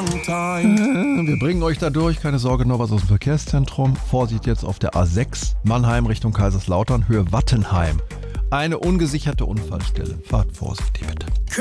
Wir bringen euch da durch, keine Sorge, noch was aus dem Verkehrszentrum. Vorsicht jetzt auf der A6, Mannheim Richtung Kaiserslautern, Höhe Wattenheim. Eine ungesicherte Unfallstelle. Fahrt vorsichtig bitte.